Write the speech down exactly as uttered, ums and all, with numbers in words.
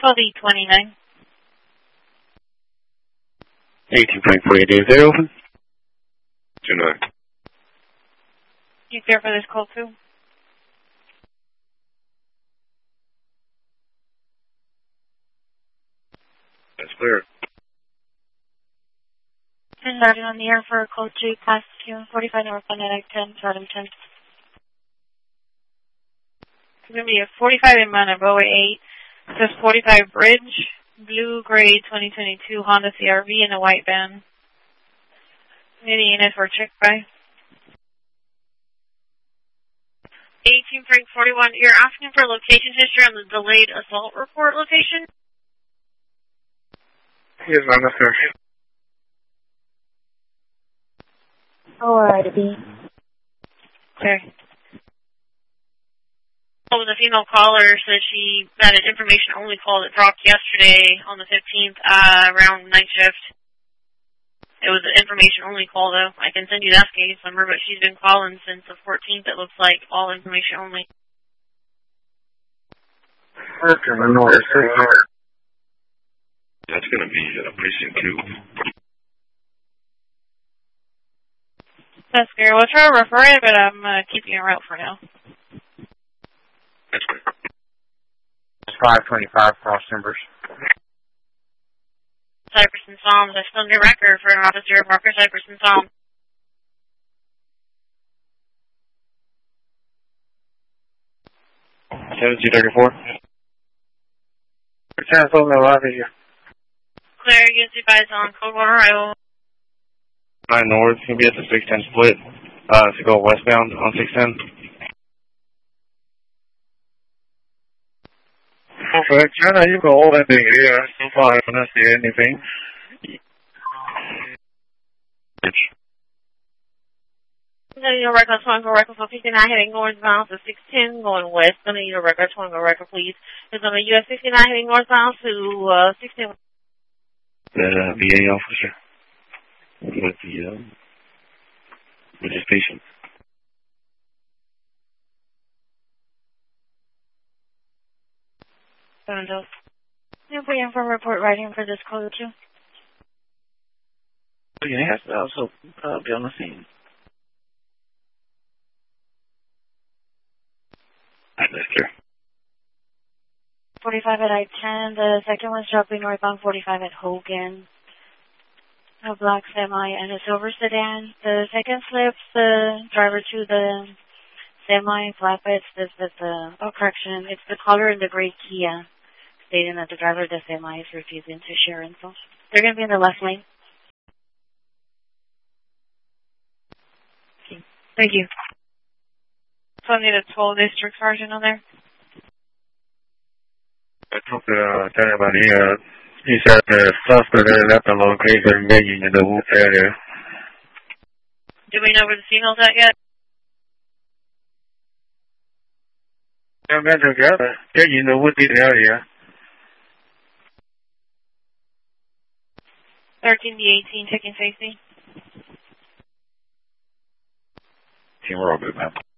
twelve E twenty-nine. eighteen point four eight, is there open? two nine. You care for this call too? That's clear. ten Sergeant on the air for code two, class Q, forty-five North on I ten, Charlie ten. It's going to be a forty-five in Manitoba eight. It says forty-five Bridge, blue, gray, twenty twenty-two Honda C R V in a white van. Maybe unit for check by. eighteen Frank forty-one, you're asking for location history on the delayed assault report location? Yes, ma'am, that's clear. Alright, B. Clear. Oh, the female caller says she had an information-only call that dropped yesterday on the fifteenth uh, around night shift. It was an information-only call, though. I can send you that case number, but she's been calling since the fourteenth, it looks like, all information-only. Okay, I know. That's going to be uh, precinct two. That's good. We'll try to refer it, but I'm uh, keeping it route for now. That's good. It's five twenty-five cross timbers. Cypress and Psalms, I still need a record for an officer of Marker Cypress and Psalms. seventy thirty-four. Chance on the lobby here. Clear, you see guys on Coldwater Arrival. nine north, it's going to be at the six ten split uh, to go westbound on six ten. Okay, China, you got all that thing here. So far, I don't see anything. Gonna need a record, Twango record for fifty-nine heading northbound to six ten going west. Gonna need a record, Twango record, please. It's on the U S fifty-nine heading northbound to uh, six ten. The uh, V A officer with the uh, with his patient. Windows. You'll be in for report writing for this code too. You have to also uh, be on the scene. Hi, mister. forty-five at I ten. The second one's dropping northbound forty-five at Hogan. A black semi and a silver sedan. The second slips the driver to the semi flatbed. This is the, oh, correction. It's the caller in the gray Kia stating that the driver of the semi is refusing to share info. They're going to be in the left lane. Okay. Thank you. So I need a twelve district sergeant on there. I talked to uh, everybody here. He said the suspect is at the location getting in the Woods area. Do we know where the female's at yet? I'm not together. Getting in the Woods area. thirteen D eighteen, checking safety. Team, we're all good, man.